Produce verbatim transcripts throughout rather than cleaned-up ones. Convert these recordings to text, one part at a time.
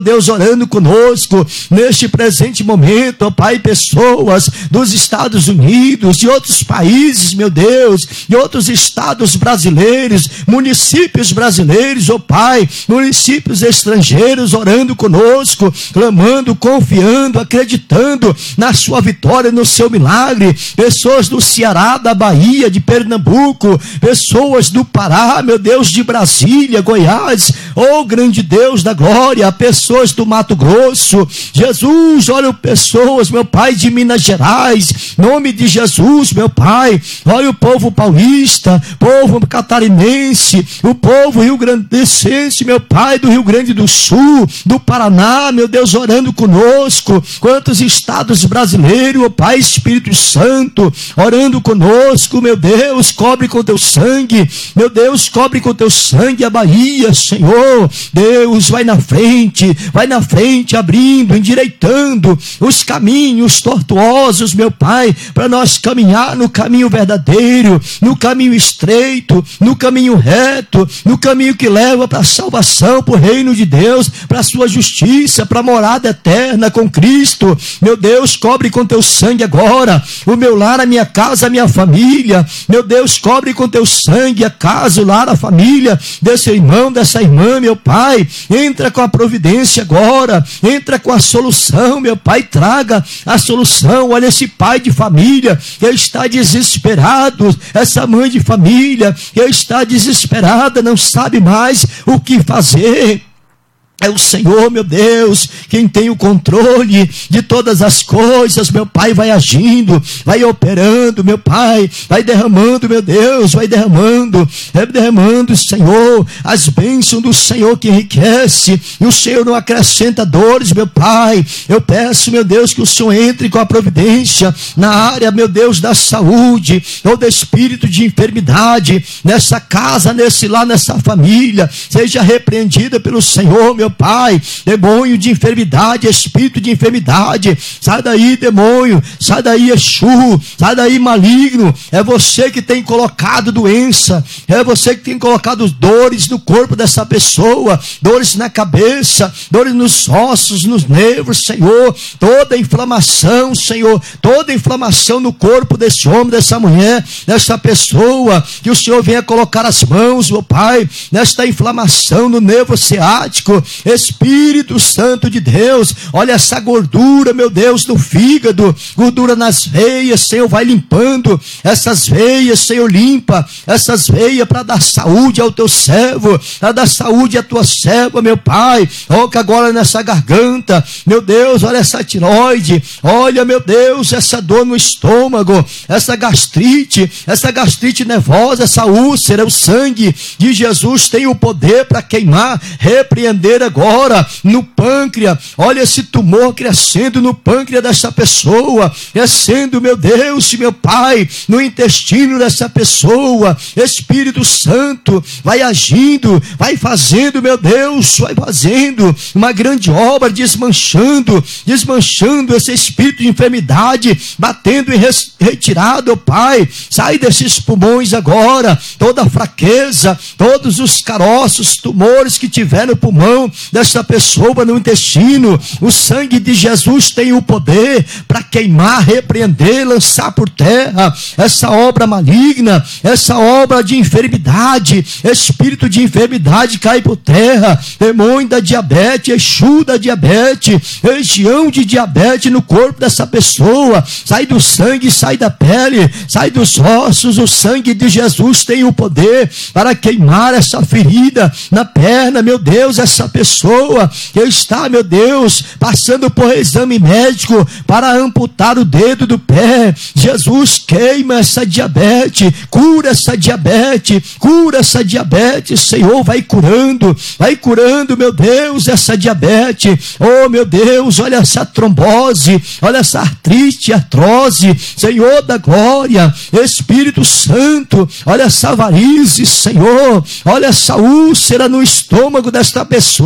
Deus, orando conosco neste presente momento, ó Pai, pessoas dos Estados Unidos, de outros países, meu Deus, de outros estados brasileiros, municípios brasileiros, ó Pai, municípios estrangeiros, orando conosco, clamando, confiando, acreditando na sua vitória, no seu milagre. Pessoas do Ceará, da Bahia, de Pernambuco, pessoas do Pará, meu Deus, de Brasília, Goiás, ó grande Deus da glória, pessoas pessoas do Mato Grosso, Jesus, olha pessoas, meu Pai, de Minas Gerais, nome de Jesus, meu Pai, olha o povo paulista, povo catarinense, o povo rio-grandense, meu Pai, do Rio Grande do Sul, do Paraná, meu Deus, orando conosco, quantos estados brasileiros, ó Pai, Espírito Santo, orando conosco, meu Deus, cobre com teu sangue, meu Deus, cobre com teu sangue a Bahia, Senhor, Deus, vai na frente, vai na frente, abrindo, endireitando os caminhos tortuosos, meu Pai, para nós caminhar no caminho verdadeiro, no caminho estreito, no caminho reto, no caminho que leva para a salvação, para o reino de Deus, para a sua justiça, para a morada eterna com Cristo. Meu Deus, cobre com teu sangue agora o meu lar, a minha casa, a minha família. Meu Deus, cobre com teu sangue a casa, o lar, a família desse irmão, dessa irmã, meu Pai. Entra com a providência agora, entra com a solução, meu Pai, traga a solução. Olha esse pai de família que está desesperado, essa mãe de família que está desesperada, não sabe mais o que fazer. É o Senhor, meu Deus, quem tem o controle de todas as coisas, meu Pai, vai agindo, vai operando, meu Pai, vai derramando, meu Deus, vai derramando, vai derramando, Senhor, as bênçãos do Senhor que enriquece, e o Senhor não acrescenta dores, meu Pai. Eu peço, meu Deus, que o Senhor entre com a providência na área, meu Deus, da saúde, todo espírito de enfermidade, nessa casa, nesse lar, nessa família, seja repreendida pelo Senhor, meu Pai. Demônio de enfermidade, espírito de enfermidade, sai daí, demônio, sai daí, Exu, sai daí, maligno. É você que tem colocado doença, é você que tem colocado dores no corpo dessa pessoa, dores na cabeça, dores nos ossos, nos nervos, Senhor, toda inflamação, Senhor, toda inflamação no corpo desse homem, dessa mulher, dessa pessoa, que o Senhor venha colocar as mãos, meu Pai, nesta inflamação no nervo ciático. Espírito Santo de Deus, olha essa gordura, meu Deus, do fígado, gordura nas veias, Senhor, vai limpando essas veias, Senhor, limpa essas veias para dar saúde ao teu servo, para dar saúde à tua serva, meu Pai. Toca agora nessa garganta, meu Deus, olha essa tiroide, olha, meu Deus, essa dor no estômago, essa gastrite, essa gastrite nervosa, essa úlcera. O sangue de Jesus tem o poder para queimar, repreender agora no pâncreas. Olha esse tumor crescendo no pâncreas dessa pessoa, crescendo, meu Deus, meu Pai, no intestino dessa pessoa. Espírito Santo vai agindo, vai fazendo, meu Deus, vai fazendo uma grande obra, desmanchando, desmanchando esse espírito de enfermidade, batendo em retirada, oh Pai. Sai desses pulmões agora, toda a fraqueza, todos os caroços, tumores que tiver no pulmão desta pessoa, no intestino. O sangue de Jesus tem o poder para queimar, repreender, lançar por terra essa obra maligna, essa obra de enfermidade. Espírito de enfermidade cai por terra. Demônio da diabetes, Exu da diabetes, região de diabetes no corpo dessa pessoa, sai do sangue, sai da pele, sai dos ossos. O sangue de Jesus tem o poder para queimar essa ferida na perna, meu Deus, essa pessoa que está, meu Deus, passando por exame médico para amputar o dedo do pé. Jesus, queima essa diabetes, cura essa diabetes, cura essa diabetes, Senhor, vai curando, vai curando, meu Deus, essa diabetes. Oh, meu Deus, olha essa trombose, olha essa artrite, artrose, Senhor da glória. Espírito Santo, olha essa varize, Senhor, olha essa úlcera no estômago desta pessoa.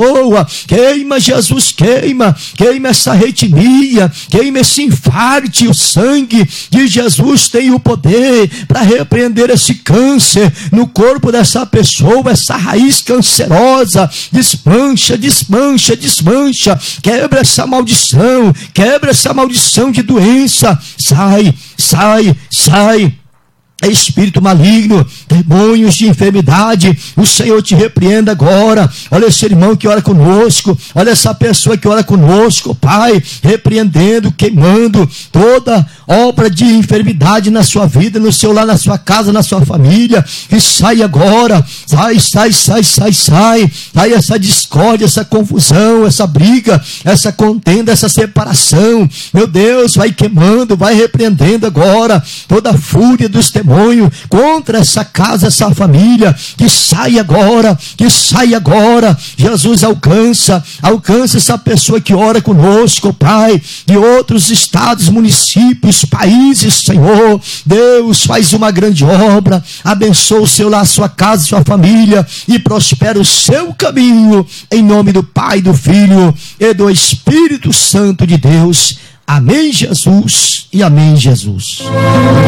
pessoa. Queima, Jesus, queima. Queima essa arritmia, queima esse infarte. O sangue de Jesus tem o poder para repreender esse câncer no corpo dessa pessoa, essa raiz cancerosa. Desmancha, desmancha, desmancha. Quebra essa maldição, quebra essa maldição de doença. Sai, sai, sai. Espírito maligno, demônios de enfermidade, o Senhor te repreenda agora. Olha esse irmão que ora conosco, olha essa pessoa que ora conosco, Pai, repreendendo, queimando toda obra de enfermidade na sua vida, no seu lar, na sua casa, na sua família, que sai agora, sai, sai, sai, sai, sai, sai essa discórdia, essa confusão, essa briga, essa contenda, essa separação, meu Deus, vai queimando, vai repreendendo agora toda a fúria dos demônios contra essa casa, essa família, que sai agora, que sai agora. Jesus alcança, alcança essa pessoa que ora conosco, Pai, de outros estados, municípios, países, Senhor. Deus, faz uma grande obra, abençoa o seu lar, a sua casa, a sua família, e prospera o seu caminho, em nome do Pai, do Filho e do Espírito Santo de Deus. Amém, Jesus, e amém, Jesus.